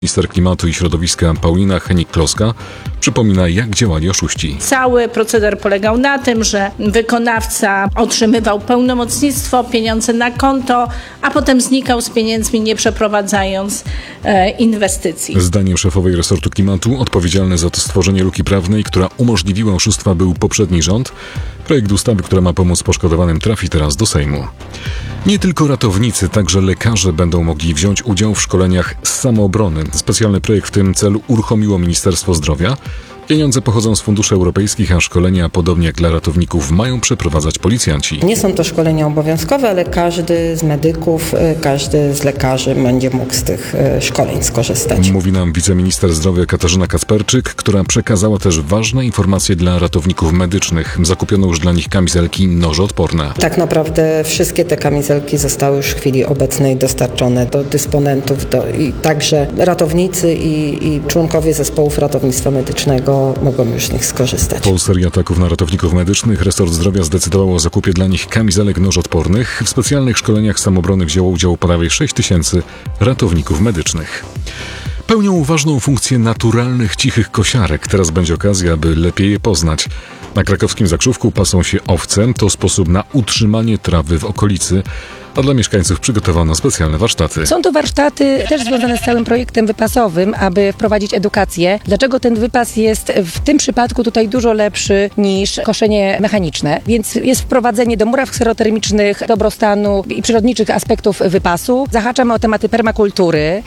Minister klimatu i środowiska Paulina Hennig-Kloska przypomina, jak działali oszuści. Cały proceder polegał na tym, że wykonawca otrzymywał pełnomocnictwo, pieniądze na konto, a potem znikał z pieniędzmi, nie przeprowadzając inwestycji. Zdaniem szefowej resortu klimatu odpowiedzialny za to stworzenie luki prawnej, która umożliwiła oszustwa, był poprzedni rząd. Projekt ustawy, która ma pomóc poszkodowanym, trafi teraz do Sejmu. Nie tylko ratownicy, także lekarze będą mogli wziąć udział w szkoleniach z samoobrony. Specjalny projekt w tym celu uruchomiło Ministerstwo Zdrowia. Pieniądze pochodzą z funduszy europejskich, a szkolenia, podobnie jak dla ratowników, mają przeprowadzać policjanci. Nie są to szkolenia obowiązkowe, ale każdy z medyków, każdy z lekarzy będzie mógł z tych szkoleń skorzystać. Mówi nam wiceminister zdrowia Katarzyna Kacperczyk, która przekazała też ważne informacje dla ratowników medycznych. Zakupiono już dla nich kamizelki nożoodporne. Tak naprawdę wszystkie te kamizelki zostały już w chwili obecnej dostarczone do dysponentów, i także ratownicy i członkowie zespołów ratownictwa medycznego mogą już z nich skorzystać. Po serii ataków na ratowników medycznych resort zdrowia zdecydował o zakupie dla nich kamizelek nożoodpornych. W specjalnych szkoleniach samoobrony wzięło udział prawie 6 000 ratowników medycznych. Pełnią ważną funkcję naturalnych, cichych kosiarek. Teraz będzie okazja, aby lepiej je poznać. Na krakowskim Zakrzówku pasą się owce. To sposób na utrzymanie trawy w okolicy, a dla mieszkańców przygotowano specjalne warsztaty. Są to warsztaty też związane z całym projektem wypasowym, aby wprowadzić edukację. Dlaczego ten wypas jest w tym przypadku tutaj dużo lepszy niż koszenie mechaniczne? Więc jest wprowadzenie do muraw kserotermicznych, dobrostanu i przyrodniczych aspektów wypasu. Zahaczamy o tematy permakultury.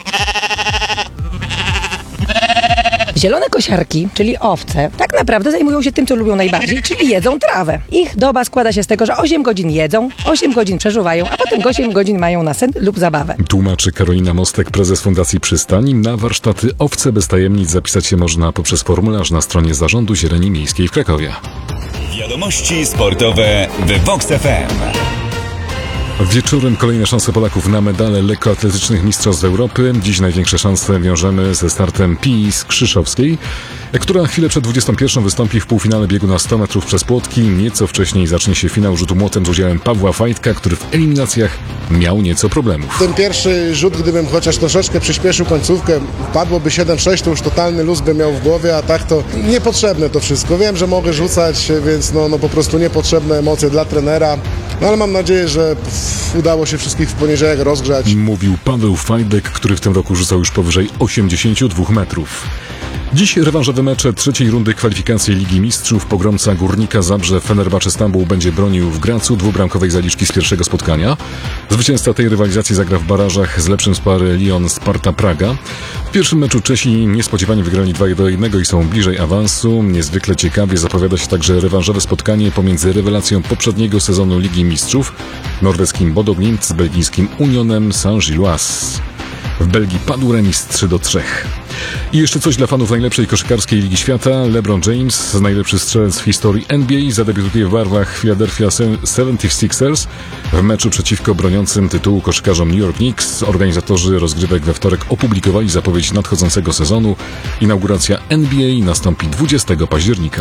Zielone kosiarki, czyli owce, tak naprawdę zajmują się tym, co lubią najbardziej, czyli jedzą trawę. Ich doba składa się z tego, że 8 godzin jedzą, 8 godzin przeżuwają, a potem 8 godzin mają na sen lub zabawę. Tłumaczy Karolina Mostek, prezes Fundacji Przystań. Na warsztaty Owce bez tajemnic zapisać się można poprzez formularz na stronie Zarządu Zieleni Miejskiej w Krakowie. Wiadomości sportowe w Vox FM. Wieczorem kolejne szanse Polaków na medale lekkoatletycznych Mistrzostw Europy. Dziś największe szanse wiążemy ze startem Pii Skrzyszowskiej, która chwilę przed 21 wystąpi w półfinale biegu na 100 metrów przez płotki. Nieco wcześniej zacznie się finał rzutu młotem z udziałem Pawła Fajtka, który w eliminacjach miał nieco problemów. Ten pierwszy rzut, gdybym chociaż troszeczkę przyspieszył końcówkę, padłoby 7-6, to już totalny luz bym miał w głowie, a tak to niepotrzebne to wszystko. Wiem, że mogę rzucać, więc no po prostu niepotrzebne emocje dla trenera, no ale mam nadzieję, że udało się wszystkich w poniedziałek rozgrzać. Mówił Paweł Fajdek, który w tym roku rzucał już powyżej 82 metrów. Dziś rewanżowe mecze trzeciej rundy kwalifikacji Ligi Mistrzów. Pogromca Górnika Zabrze Fenerbahce Stambuł będzie bronił w Gracu dwubramkowej zaliczki z pierwszego spotkania. Zwycięzca tej rywalizacji zagra w barażach z lepszym z pary Lyon-Sparta Praga. W pierwszym meczu Czesi niespodziewanie wygrali 2-1 i są bliżej awansu. Niezwykle ciekawie zapowiada się także rewanżowe spotkanie pomiędzy rewelacją poprzedniego sezonu Ligi Mistrzów, norweskim Bodo Glimt z belgijskim Unionem Saint-Gilloise. W Belgii padł remis 3-3. I jeszcze coś dla fanów najlepszej koszykarskiej Ligi Świata. LeBron James, najlepszy strzelec w historii NBA, zadebiutuje w barwach Philadelphia 76ers w meczu przeciwko broniącym tytułu koszykarzom New York Knicks. Organizatorzy rozgrywek we wtorek opublikowali zapowiedź nadchodzącego sezonu. Inauguracja NBA nastąpi 20 października.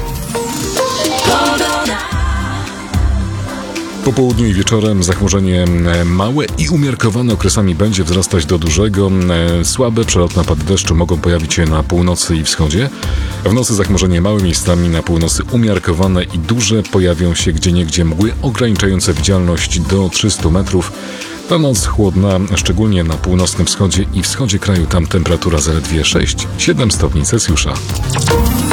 Po południu i wieczorem zachmurzenie małe i umiarkowane, okresami będzie wzrastać do dużego. Słabe przelotne opady deszczu mogą pojawić się na północy i wschodzie. W nocy zachmurzenie małe, miejscami na północy umiarkowane i duże. Pojawią się gdzieniegdzie mgły ograniczające widzialność do 300 metrów. Ta noc chłodna, szczególnie na północnym wschodzie i wschodzie kraju. Tam temperatura zaledwie 6-7 stopni Celsjusza.